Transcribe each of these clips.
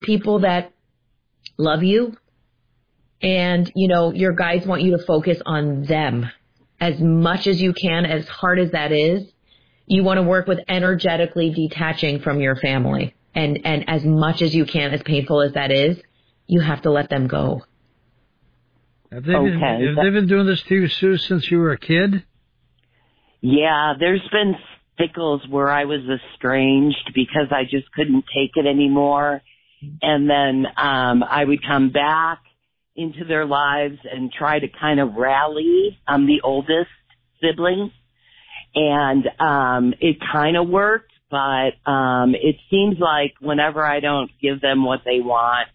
people that love you. And, you know, your guides want you to focus on them as much as you can, as hard as that is. You want to work with energetically detaching from your family. And as much as you can, as painful as that is, you have to let them go. Have they been doing this to you, Sue, since you were a kid? Yeah, there's been cycles where I was estranged because I just couldn't take it anymore. And then I would come back into their lives and try to kind of rally. I'm the oldest sibling. And it kind of worked, but it seems like whenever I don't give them what they want,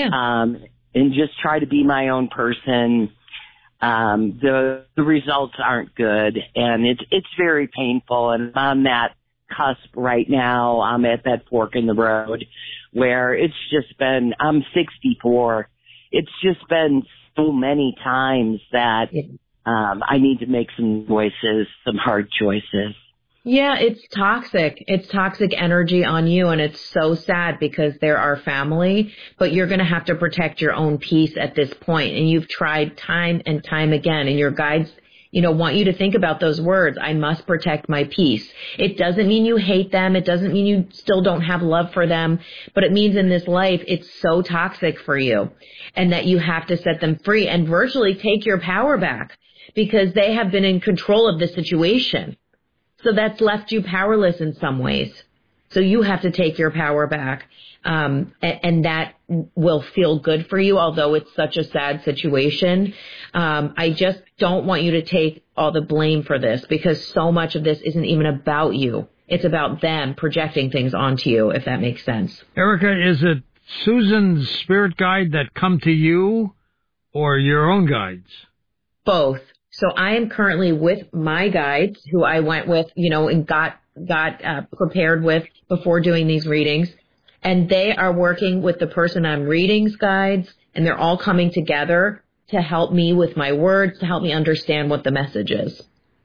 and just try to be my own person, the results aren't good, and it's very painful. And I'm on that cusp right now. I'm at that fork in the road where it's just been. I'm 64. It's just been so many times that I need to make some choices, some hard choices. Yeah, it's toxic. It's toxic energy on you, and it's so sad because they're our family, but you're going to have to protect your own peace at this point, and you've tried time and time again, and your guides, you know, want you to think about those words. I must protect my peace. It doesn't mean you hate them. It doesn't mean you still don't have love for them, but it means in this life it's so toxic for you, and that you have to set them free and virtually take your power back because they have been in control of the situation. So that's left you powerless in some ways. So you have to take your power back. And that will feel good for you, although it's such a sad situation. I just don't want you to take all the blame for this because so much of this isn't even about you. It's about them projecting things onto you, if that makes sense. Erica, is it Susan's spirit guide that come to you or your own guides? Both. So I am currently with my guides who I went with, you know, and got prepared with before doing these readings. And they are working with the person I'm reading's guides, and they're all coming together to help me with my words, to help me understand what the message is.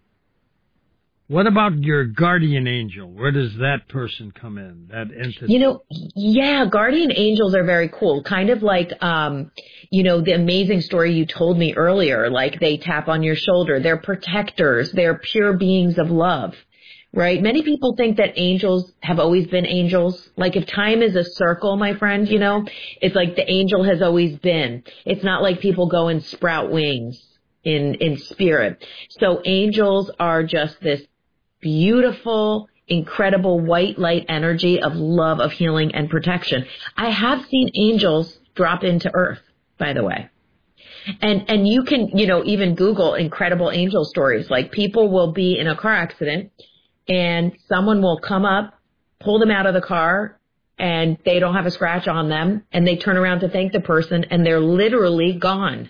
What about your guardian angel? Where does that person come in, that entity? You know, yeah, guardian angels are very cool. Kind of like, you know, the amazing story you told me earlier, like they tap on your shoulder. They're protectors. They're pure beings of love, right? Many people think that angels have always been angels. Like if time is a circle, my friend, you know, it's like the angel has always been. It's not like people go and sprout wings in spirit. So angels are just this beautiful, incredible white light energy of love, of healing and protection. I have seen angels drop into earth, by the way. And you can, you know, even Google incredible angel stories. Like people will be in a car accident and someone will come up, pull them out of the car, and they don't have a scratch on them, and they turn around to thank the person, and they're literally gone.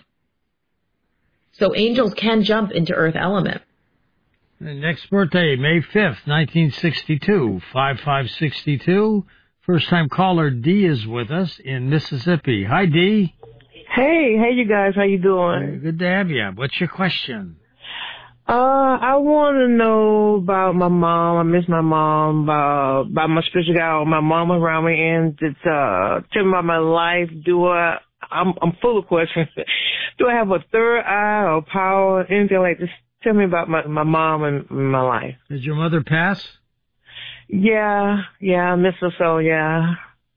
So angels can jump into earth element. Next birthday, May 5th, 1962, 5562. First-time caller D is with us in Mississippi. Hi, D. Hey, you guys. How you doing? Good to have you. What's your question? I want to know about my mom. I miss my mom. About my spiritual guide, my mom around me, and tell me about my life. I'm full of questions. Do I have a third eye or power, anything like this? Tell me about my mom and my life. Did your mother pass? Yeah, I miss her so, yeah.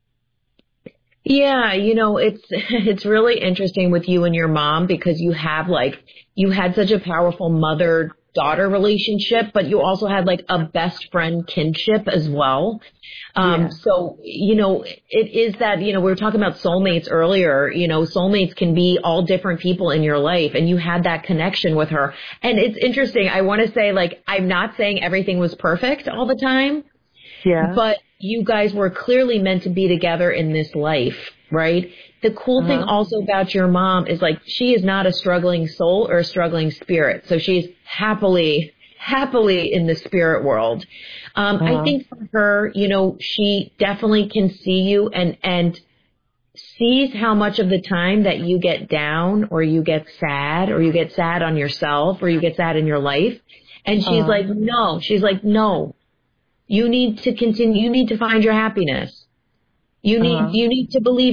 Yeah, you know, it's really interesting with you and your mom because you had such a powerful mother-daughter relationship, but you also had like a best friend kinship as well. So, you know, it is that, you know, we were talking about soulmates earlier, you know, soulmates can be all different people in your life, and you had that connection with her. And it's interesting. I want to say, like, I'm not saying everything was perfect all the time. Yeah. But you guys were clearly meant to be together in this life, right? The cool thing also about your mom is like she is not a struggling soul or a struggling spirit. So she's happily in the spirit world. I think for her, you know, she definitely can see you and sees how much of the time that you get down or you get sad on yourself or you get sad in your life. And she's like, no. You need to continue. You need to find your happiness. You need to believe